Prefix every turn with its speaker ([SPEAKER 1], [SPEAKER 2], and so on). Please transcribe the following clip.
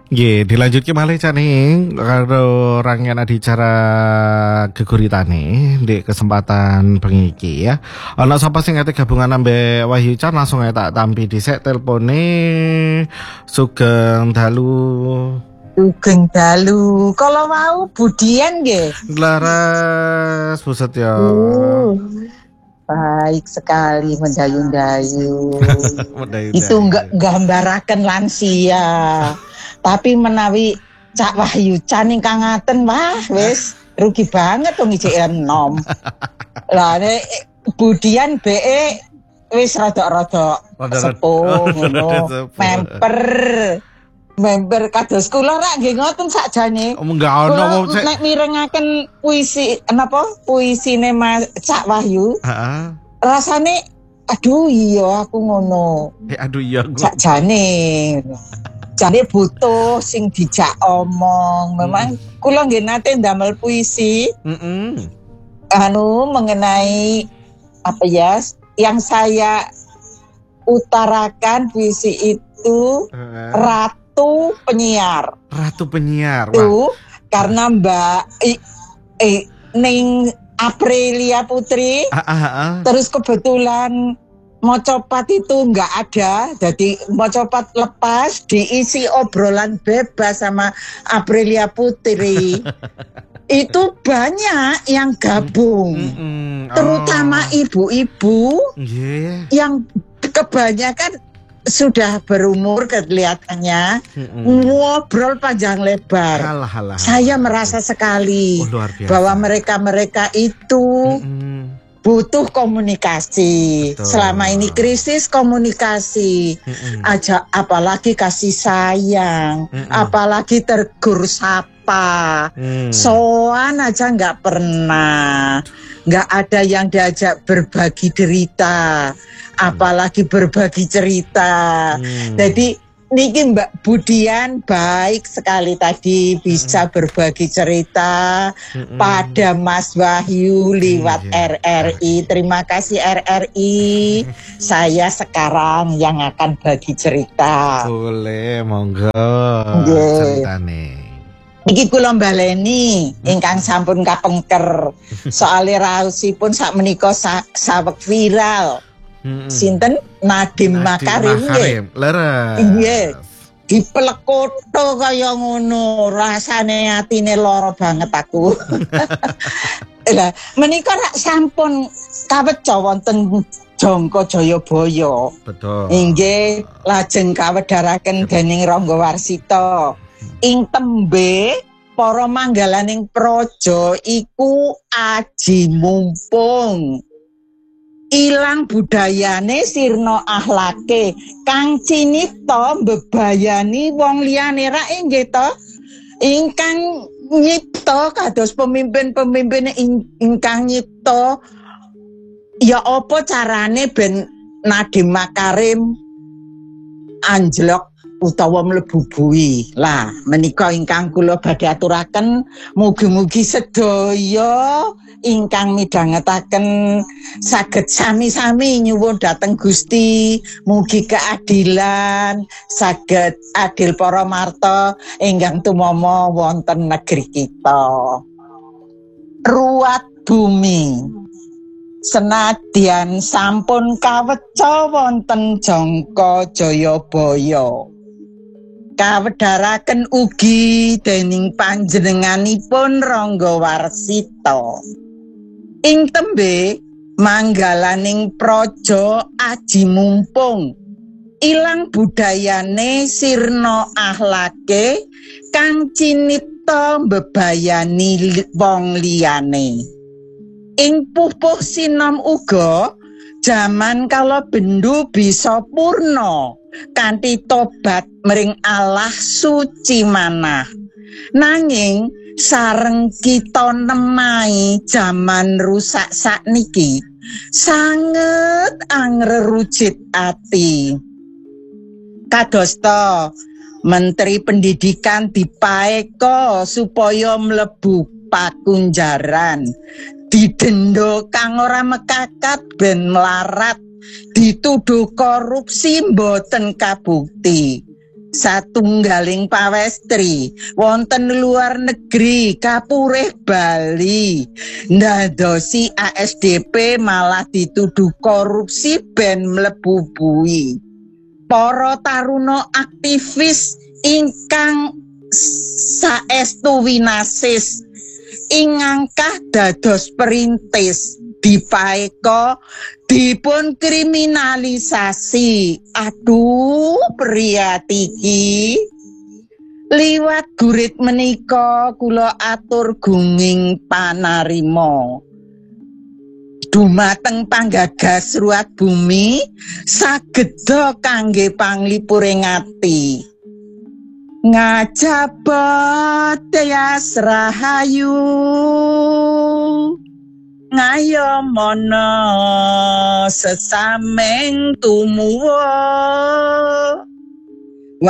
[SPEAKER 1] Nggih, dilanjutke malih Caning karo rangkaian adicara geguritane di kesempatan bengi iki ya. Ana sapa sing ate gabungan ambek Wahyu Can langsung ae tak tampi dhisik telpone. Sugeng dalu.
[SPEAKER 2] Sugeng dalu. Kalau mau Budian nggih.
[SPEAKER 1] Laras buset ya.
[SPEAKER 2] Baik sekali mendayu-dayu.
[SPEAKER 1] Mendayu-dayu.
[SPEAKER 2] Itu enggak gambaraken lansia. Tapi menawi Cak Wahyu Can ingkang ngaten wah wis rugi banget wong ijek enom. Lah nek Budian BE wis rada-rada sepuh ngono. Member kados kula rak nggih ngoten sakjane.
[SPEAKER 1] Enggak ono wong
[SPEAKER 2] nek mirengaken puisi napa puisine Mas Cak Wahyu.
[SPEAKER 1] Heeh.
[SPEAKER 2] Rasane aduh iya aku ngono.
[SPEAKER 1] Aduh iya aku.
[SPEAKER 2] Sakjane. Jane butuh sing dijak omong. Memang kula nggih nate ndamel puisi. Mengenai apa ya yang saya utarakan puisi itu Ratu Penyiar.
[SPEAKER 1] Ratu Penyiar.
[SPEAKER 2] Tuh, karena Mbak Ning Aprilia Putri. Terus kebetulan Mocopat itu nggak ada, jadi Mocopat lepas diisi obrolan bebas sama Aprilia Putri. Itu banyak yang gabung, terutama ibu-ibu yang kebanyakan sudah berumur kelihatannya, ngobrol panjang lebar. Saya merasa sekali bahwa mereka itu butuh komunikasi. Selama ini krisis komunikasi, apalagi kasih sayang, apalagi tegur sapa, soan aja nggak pernah, nggak ada yang diajak berbagi derita, apalagi berbagi cerita. Jadi niki Mbak Budian baik sekali tadi bisa berbagi cerita pada Mas Wahyu lewat RRI. Terima kasih RRI. Saya sekarang yang akan bagi cerita.
[SPEAKER 1] Boleh, monggo. Ceritane.
[SPEAKER 2] Iki kula baleni ingkang sampun kapengker. Soale raosipun sak menika saweg viral. Sinten Nadiem Makarim nggih.
[SPEAKER 1] Leres.
[SPEAKER 2] Nggih. Dipelekotho kaya ngono, rasane atine lara banget aku. Lah menika rak sampun kaweca wonten Jangka Jayabaya.
[SPEAKER 1] Betul.
[SPEAKER 2] Inggih lajeng kawedharaken dening Rangga Warsita. Ing tembe para manggalaning praja iku aji mumpung. Ilang budayane sirna akhlake kang cinipta mbebayani wong liyane ra inggih to ingkang nyipta kados pemimpin-pemimpin ingkang nyipta ya apa carane ben Nadiem Makarim anjlok utawa mlebu bui. Lah menika ingkang kula badhe aturaken mugi-mugi sedaya ingkang midhangetaken saged sami-sami nyuwun dhateng Gusti mugi keadilan saged adil para marta ingkang tumama wonten negeri kita. Ruwat bumi senadyan sampun kaweca wonten Jangka Jayabaya kawedharaken ugi dening panjenenganipun Rangga Warsita. Ing tembe manggalaning praja aji mumpung ilang budayane sirna akhlake kang cinipta mbebayani wong liyane. Ing pupuh sinom uga jaman kala bendu bisa purna kanthi tobat mring Allah suci manah. Nanging sareng kita nemai jaman rusak sakniki sanget angrerucit ati. Kadosta Menteri Pendidikan dipaeka supaya mlebu pakunjaran, didenda kang ora mekakat ben melarat, dituduh korupsi mboten kabukti. satunggaling pawestri wonten luar negeri kapurih Bali ndadosi ASDP malah dituduh korupsi ben mlebu bui. Para taruna aktivis ingkang saestu winasis ing angkah dados perintis dipaeka dipun kriminalisasi. Aduh priyatiki liwat gurit menika kula atur gunging panarima dumateng panggagas ruat bumi sageda kangge panglipuring ati ngajabot Tias Rahayu ngayomono sesameng tumuwuh